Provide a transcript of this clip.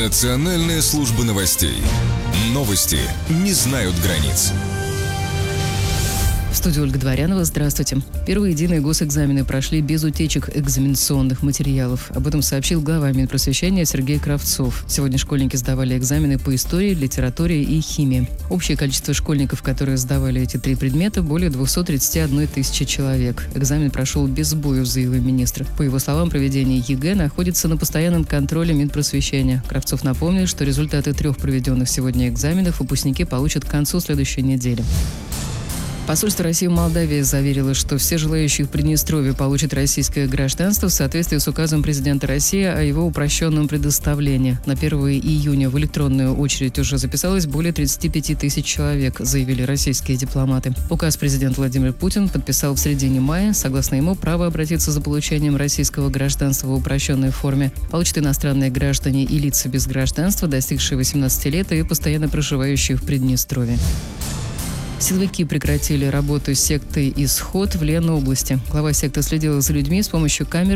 Национальная служба новостей. Новости не знают границ. В студии Ольга Дворянова. Здравствуйте. Первые единые госэкзамены прошли без утечек экзаменационных материалов. Об этом сообщил глава Минпросвещения Сергей Кравцов. Сегодня школьники сдавали экзамены по истории, литературе и химии. Общее количество школьников, которые сдавали эти три предмета, более 231 тысячи человек. Экзамен прошел без сбоев, заявил министр. По его словам, проведение ЕГЭ находится на постоянном контроле Минпросвещения. Кравцов напомнил, что результаты 3 проведенных сегодня экзаменов выпускники получат к концу следующей недели. Посольство России в Молдавии заверило, что все желающие в Приднестровье получат российское гражданство в соответствии с указом президента России о его упрощенном предоставлении. На 1 июня в электронную очередь уже записалось более 35 тысяч человек, заявили российские дипломаты. Указ президент Владимир Путин подписал в середине мая. Согласно ему, право обратиться за получением российского гражданства в упрощенной форме получат иностранные граждане и лица без гражданства, достигшие 18 лет и постоянно проживающие в Приднестровье. Силовики прекратили работу с сектой «Исход» в Ленобласти. Глава секты следила за людьми с помощью камер